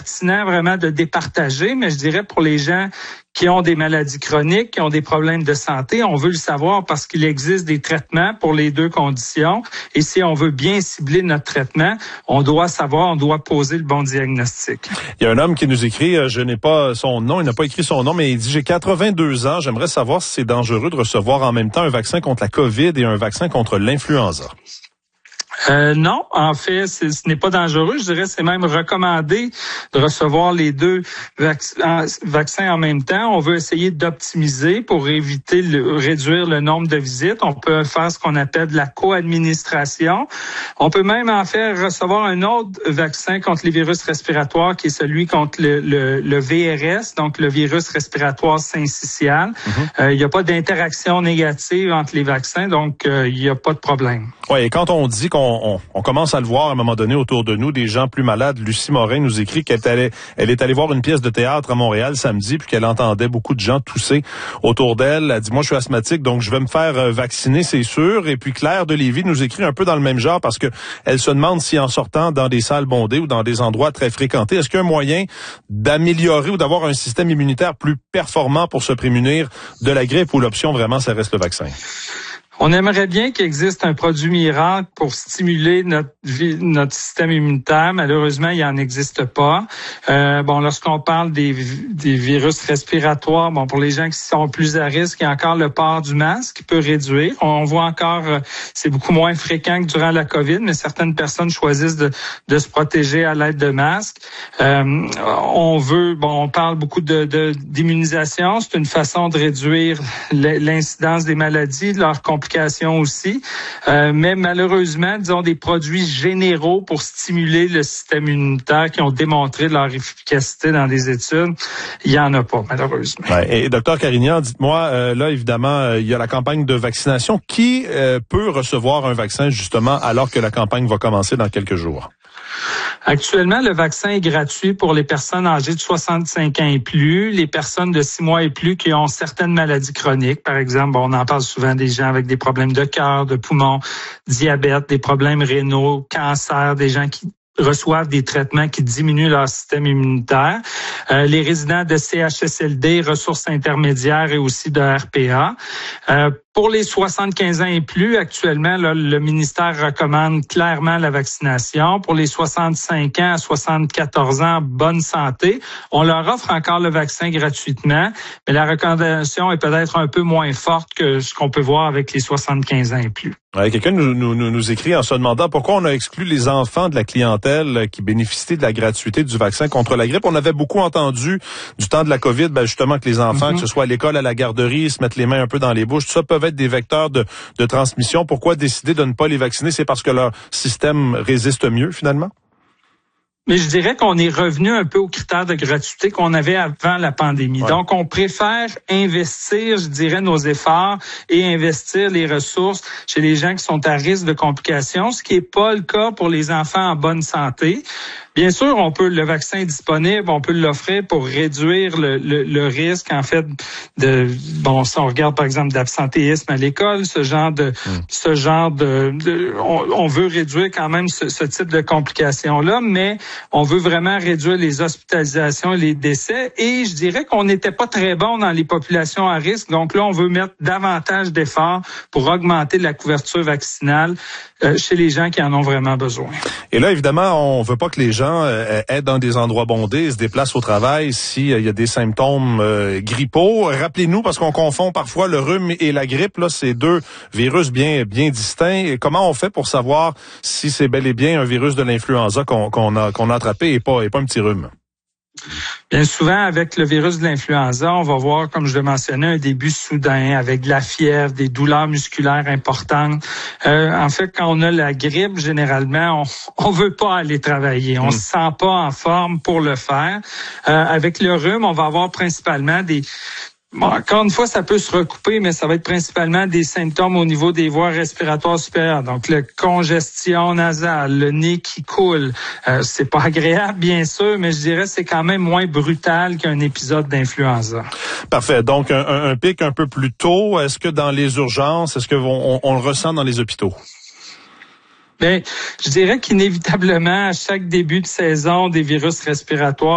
pertinent vraiment de départager, mais je dirais pour les gens qui ont des maladies chroniques, qui ont des problèmes de santé, on veut le savoir parce qu'il existe des traitements pour les deux conditions. Et si on veut bien cibler notre traitement, on doit savoir, on doit poser le bon diagnostic. Il y a un homme qui nous écrit, je n'ai pas son nom, il n'a pas écrit son nom, mais il dit, j'ai 82 ans, j'aimerais savoir si c'est dangereux de recevoir en même temps un vaccin contre la COVID et un vaccin contre l'influenza. Non, en fait, ce n'est pas dangereux. Je dirais c'est même recommandé de recevoir les deux vaccins en même temps. On veut essayer d'optimiser pour éviter réduire le nombre de visites. On peut faire ce qu'on appelle de la co-administration. On peut même en faire recevoir un autre vaccin contre les virus respiratoires qui est celui contre le VRS, donc le virus respiratoire syncytial. Il n'y a pas d'interaction négative entre les vaccins, donc il n'y a pas de problème. Oui, et quand on dit qu'on commence à le voir à un moment donné autour de nous, des gens plus malades. Lucie Morin nous écrit qu'elle est allée voir une pièce de théâtre à Montréal samedi, puis qu'elle entendait beaucoup de gens tousser autour d'elle. Elle dit, moi, je suis asthmatique, donc je vais me faire vacciner, c'est sûr. Et puis Claire de Lévis nous écrit un peu dans le même genre parce que elle se demande si en sortant dans des salles bondées ou dans des endroits très fréquentés, est-ce qu'il y a un moyen d'améliorer ou d'avoir un système immunitaire plus performant pour se prémunir de la grippe ou l'option vraiment, ça reste le vaccin? On aimerait bien qu'il existe un produit miracle pour stimuler notre système immunitaire. Malheureusement, il n'en existe pas. Lorsqu'on parle des virus respiratoires, pour les gens qui sont plus à risque, il y a encore le port du masque qui peut réduire. On voit encore, c'est beaucoup moins fréquent que durant la COVID, mais certaines personnes choisissent de se protéger à l'aide de masques. On parle beaucoup d'immunisation. C'est une façon de réduire l'incidence des maladies, de leurs complications aussi, mais malheureusement, disons, des produits généraux pour stimuler le système immunitaire qui ont démontré leur efficacité dans des études, il y en a pas, malheureusement. Ouais, et Dr Carignan, dites-moi, là, évidemment, il y a la campagne de vaccination. Qui peut recevoir un vaccin, justement, alors que la campagne va commencer dans quelques jours? Actuellement, le vaccin est gratuit pour les personnes âgées de 65 ans et plus, les personnes de 6 mois et plus qui ont certaines maladies chroniques. Par exemple, on en parle souvent des gens avec des problèmes de cœur, de poumons, diabète, des problèmes rénaux, cancer, des gens qui reçoivent des traitements qui diminuent leur système immunitaire. Les résidents de CHSLD, ressources intermédiaires et aussi de RPA. Pour les 75 ans et plus, actuellement, là, le ministère recommande clairement la vaccination. Pour les 65 ans à 74 ans, bonne santé, on leur offre encore le vaccin gratuitement, mais la recommandation est peut-être un peu moins forte que ce qu'on peut voir avec les 75 ans et plus. Ouais, quelqu'un nous écrit en se demandant pourquoi on a exclu les enfants de la clientèle qui bénéficient de la gratuité du vaccin contre la grippe. On avait beaucoup entendu du temps de la COVID, justement, que les enfants, que ce soit à l'école, à la garderie, se mettent les mains un peu dans les bouches, tout ça peuvent être des vecteurs de transmission. Pourquoi décider de ne pas les vacciner? C'est parce que leur système résiste mieux, finalement? Mais je dirais qu'on est revenu un peu aux critères de gratuité qu'on avait avant la pandémie. Ouais. Donc, on préfère investir, je dirais, nos efforts et investir les ressources chez les gens qui sont à risque de complications, ce qui n'est pas le cas pour les enfants en bonne santé. Bien sûr, le vaccin est disponible, on peut l'offrir pour réduire le risque, en fait, si on regarde, par exemple, d'absentéisme à l'école, on veut réduire quand même ce type de complications-là, mais on veut vraiment réduire les hospitalisations et les décès. Et je dirais qu'on n'était pas très bon dans les populations à risque. Donc là, on veut mettre davantage d'efforts pour augmenter la couverture vaccinale chez les gens qui en ont vraiment besoin. Et là, évidemment, on veut pas que les gens aient dans des endroits bondés, se déplacent au travail s'il y a des symptômes grippaux. Rappelez-nous, parce qu'on confond parfois le rhume et la grippe, là, c'est deux virus bien distincts. Et comment on fait pour savoir si c'est bel et bien un virus de l'influenza qu'on a attrapé et pas un petit rhume? Bien souvent, avec le virus de l'influenza, on va voir, comme je le mentionnais, un début soudain avec de la fièvre, des douleurs musculaires importantes. En fait, quand on a la grippe, généralement, on veut pas aller travailler. On se sent pas en forme pour le faire. Avec le rhume, on va avoir principalement encore une fois, ça peut se recouper, mais ça va être principalement des symptômes au niveau des voies respiratoires supérieures. Donc, la congestion nasale, le nez qui coule. C'est pas agréable, bien sûr, mais je dirais que c'est quand même moins brutal qu'un épisode d'influenza. Parfait. Donc, un pic un peu plus tôt. Est-ce que dans les urgences, est-ce que on le ressent dans les hôpitaux? Bien, je dirais qu'inévitablement, à chaque début de saison des virus respiratoires,